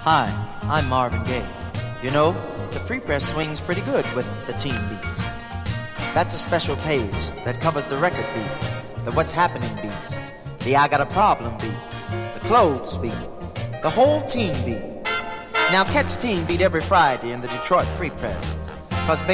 Hi, I'm Marvin Gaye. You know, the Free Press swings pretty good with the teen beats. That's a special page that covers the record beat, the what's happening beats, the I got a problem beat, the clothes beat, the whole teen beat. Now catch Teen Beat every Friday in the Detroit Free Press, 'cause